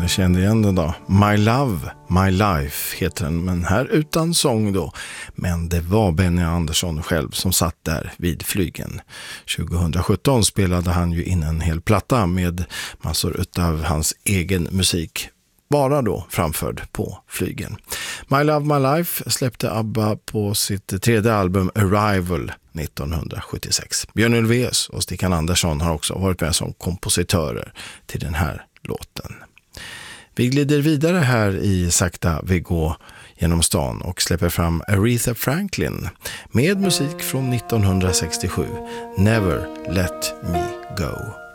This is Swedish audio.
jag kände igen den då. My Love, My Life heter den, men här utan sång då. Men det var Benny Andersson själv som satt där vid flygen. 2017 spelade han ju in en hel platta med massor av hans egen musik, bara då framförd på flygen. My Love, My Life släppte ABBA på sitt tredje album Arrival 1976. Björn Ulvaeus och Stickan Andersson har också varit med som kompositörer till den här låten. Vi glider vidare här i Sakta vi går genom stan och släpper fram Aretha Franklin med musik från 1967, Never Let Me Go.